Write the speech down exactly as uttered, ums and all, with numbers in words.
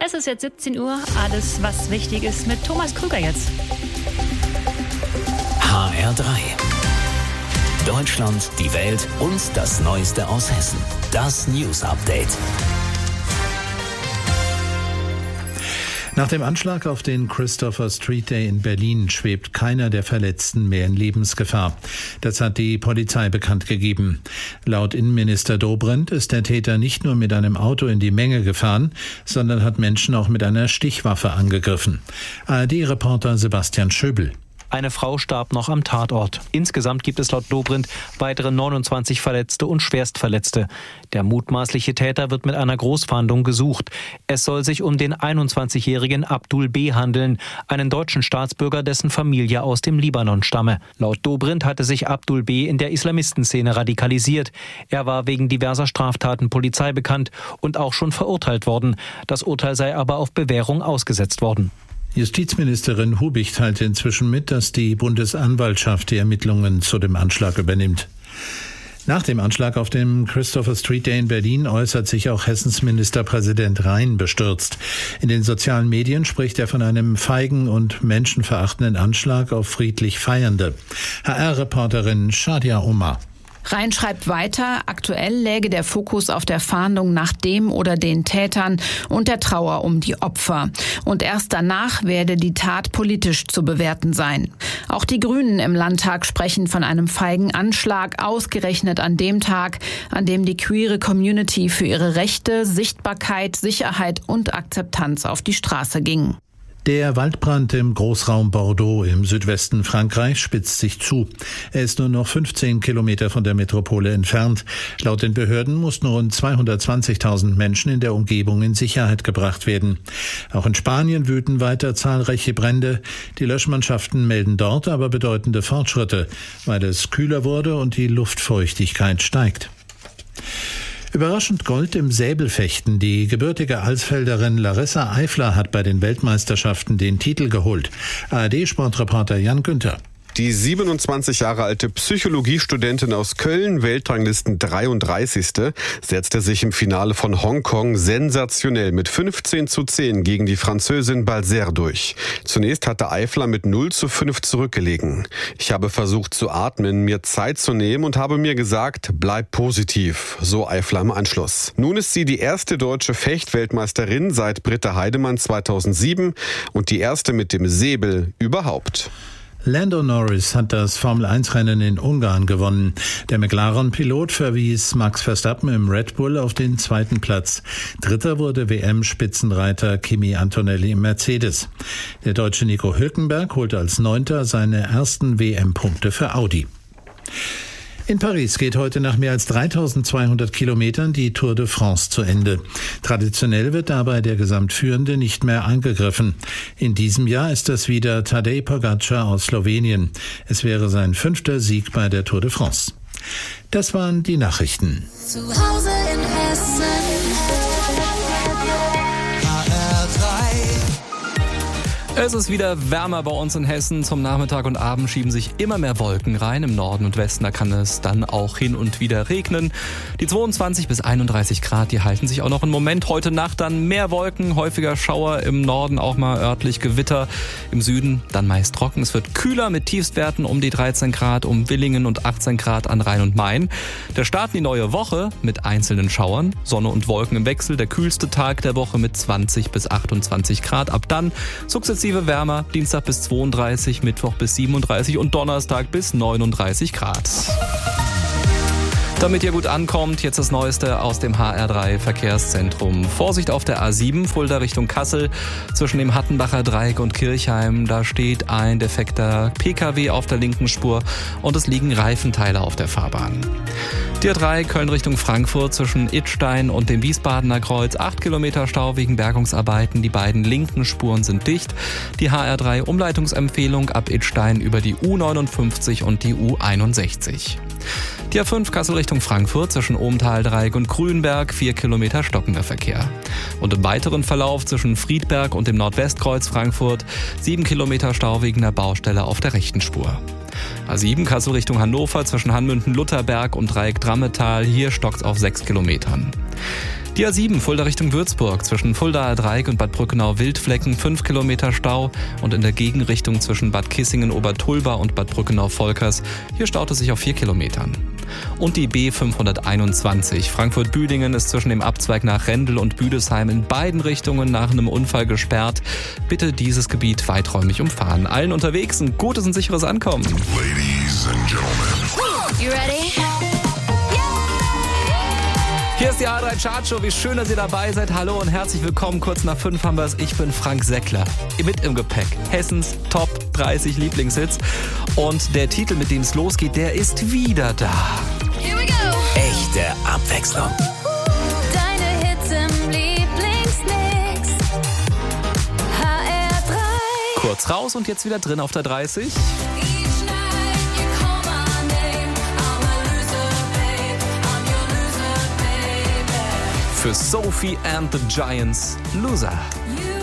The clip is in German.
Es ist jetzt siebzehn Uhr, alles was wichtig ist mit Thomas Krüger jetzt. H R drei. Deutschland, die Welt und das Neueste aus Hessen. Das News Update. Nach dem Anschlag auf den Christopher Street Day in Berlin schwebt keiner der Verletzten mehr in Lebensgefahr. Das hat die Polizei bekannt gegeben. Laut Innenminister Dobrindt ist der Täter nicht nur mit einem Auto in die Menge gefahren, sondern hat Menschen auch mit einer Stichwaffe angegriffen. A R D-Reporter Sebastian Schöbel. Eine Frau starb noch am Tatort. Insgesamt gibt es laut Dobrindt weitere neunundzwanzig Verletzte und Schwerstverletzte. Der mutmaßliche Täter wird mit einer Großfahndung gesucht. Es soll sich um den einundzwanzigjährigen Abdul B. handeln, einen deutschen Staatsbürger, dessen Familie aus dem Libanon stamme. Laut Dobrindt hatte sich Abdul B. in der Islamistenszene radikalisiert. Er war wegen diverser Straftaten Polizei bekannt und auch schon verurteilt worden. Das Urteil sei aber auf Bewährung ausgesetzt worden. Justizministerin Hubich teilte inzwischen mit, dass die Bundesanwaltschaft die Ermittlungen zu dem Anschlag übernimmt. Nach dem Anschlag auf dem Christopher Street Day in Berlin äußert sich auch Hessens Ministerpräsident Rhein bestürzt. In den sozialen Medien spricht er von einem feigen und menschenverachtenden Anschlag auf friedlich Feiernde. H R-Reporterin Shadia Omar. Rhein schreibt weiter, aktuell läge der Fokus auf der Fahndung nach dem oder den Tätern und der Trauer um die Opfer. Und erst danach werde die Tat politisch zu bewerten sein. Auch die Grünen im Landtag sprechen von einem feigen Anschlag, ausgerechnet an dem Tag, an dem die queere Community für ihre Rechte, Sichtbarkeit, Sicherheit und Akzeptanz auf die Straße ging. Der Waldbrand im Großraum Bordeaux im Südwesten Frankreichs spitzt sich zu. Er ist nur noch fünfzehn Kilometer von der Metropole entfernt. Laut den Behörden mussten rund zweihundertzwanzigtausend Menschen in der Umgebung in Sicherheit gebracht werden. Auch in Spanien wüten weiter zahlreiche Brände. Die Löschmannschaften melden dort aber bedeutende Fortschritte, weil es kühler wurde und die Luftfeuchtigkeit steigt. Überraschend Gold im Säbelfechten. Die gebürtige Alsfelderin Larissa Eifler hat bei den Weltmeisterschaften den Titel geholt. A R D-Sportreporter Jan Günther. Die siebenundzwanzig Jahre alte Psychologiestudentin aus Köln, Weltranglisten dreiunddreißigste, setzte sich im Finale von Hongkong sensationell mit fünfzehn zu zehn gegen die Französin Balzer durch. Zunächst hatte Eifler mit null zu fünf zurückgelegen. Ich habe versucht zu atmen, mir Zeit zu nehmen und habe mir gesagt, bleib positiv, so Eifler im Anschluss. Nun ist sie die erste deutsche Fechtweltmeisterin seit Britta Heidemann zweitausendsieben und die erste mit dem Säbel überhaupt. Lando Norris hat das Formel eins Rennen in Ungarn gewonnen. Der McLaren-Pilot verwies Max Verstappen im Red Bull auf den zweiten Platz. Dritter wurde W M-Spitzenreiter Kimi Antonelli im Mercedes. Der Deutsche Nico Hülkenberg holte als Neunter seine ersten W M-Punkte für Audi. In Paris geht heute nach mehr als dreitausendzweihundert Kilometern die Tour de France zu Ende. Traditionell wird dabei der Gesamtführende nicht mehr angegriffen. In diesem Jahr ist das wieder Tadej Pogačar aus Slowenien. Es wäre sein fünfter Sieg bei der Tour de France. Das waren die Nachrichten. Zu Hause in Hessen. Es ist wieder wärmer bei uns in Hessen. Zum Nachmittag und Abend schieben sich immer mehr Wolken rein. Im Norden und Westen, da kann es dann auch hin und wieder regnen. Die zweiundzwanzig bis einunddreißig Grad, die halten sich auch noch einen Moment. Heute Nacht dann mehr Wolken, häufiger Schauer, im Norden auch mal örtlich Gewitter. Im Süden dann meist trocken. Es wird kühler mit Tiefstwerten um die dreizehn Grad, um Willingen und achtzehn Grad an Rhein und Main. Der Start in die neue Woche mit einzelnen Schauern. Sonne und Wolken im Wechsel. Der kühlste Tag der Woche mit zwanzig bis achtundzwanzig Grad. Ab dann sukzessive wärmer, Dienstag bis zweiunddreißig, Mittwoch bis siebenunddreißig und Donnerstag bis neununddreißig Grad. Damit ihr gut ankommt, jetzt das Neueste aus dem H R drei Verkehrszentrum. Vorsicht auf der A sieben, Fulda Richtung Kassel, zwischen dem Hattenbacher Dreieck und Kirchheim. Da steht ein defekter P K W auf der linken Spur und es liegen Reifenteile auf der Fahrbahn. Die A drei Köln Richtung Frankfurt zwischen Idstein und dem Wiesbadener Kreuz. Acht Kilometer Stau wegen Bergungsarbeiten. Die beiden linken Spuren sind dicht. Die H R drei Umleitungsempfehlung ab Idstein über die U neunundfünfzig und die U einundsechzig. Die A fünf Kassel Richtung Frankfurt zwischen Ohmtal-Dreieck und Grünberg, vier Kilometer stockender Verkehr. Und im weiteren Verlauf zwischen Friedberg und dem Nordwestkreuz Frankfurt, sieben Kilometer Stau wegen der Baustelle auf der rechten Spur. A sieben Kassel Richtung Hannover zwischen Hanmünden-Lutherberg und Dreieck Drammetal, hier stockt's auf sechs Kilometern. Die A sieben Fulda Richtung Würzburg zwischen Fuldaer Dreieck und Bad Brückenau-Wildflecken fünf Kilometer Stau und in der Gegenrichtung zwischen Bad Kissingen-Obertulba und Bad Brückenau-Volkers. Hier staut es sich auf vier Kilometern. Und die B fünfhunderteinundzwanzig Frankfurt-Büdingen ist zwischen dem Abzweig nach Rendel und Büdesheim in beiden Richtungen nach einem Unfall gesperrt. Bitte dieses Gebiet weiträumig umfahren. Allen unterwegs ein gutes und sicheres Ankommen. Ladies and gentlemen. You ready? Hier ist die A drei Chartshow. Wie schön, dass ihr dabei seid. Hallo und herzlich willkommen. Kurz nach fünf haben wir es. Ich bin Frank Seckler. Mit im Gepäck. Hessens Top dreißig Lieblingshits. Und der Titel, mit dem es losgeht, der ist wieder da. Here we go. Echte Abwechslung. Deine Hits im Lieblingsmix. H R drei. Kurz raus und jetzt wieder drin auf der dreißig. Für Sophie and the Giants, Loser. You